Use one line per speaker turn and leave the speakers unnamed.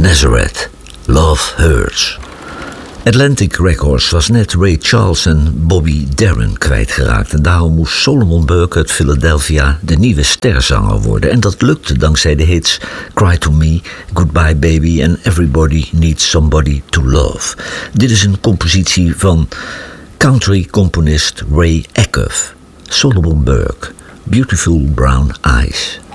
Nazareth, Love Hurts. Atlantic Records was net Ray Charles en Bobby Darin kwijtgeraakt en daarom moest Solomon Burke uit Philadelphia de nieuwe sterzanger worden. En dat lukte dankzij de hits Cry to Me, Goodbye Baby en Everybody Needs Somebody to Love. Dit is een compositie van country-componist Ray Acuff. Solomon Burke, Beautiful Brown Eyes.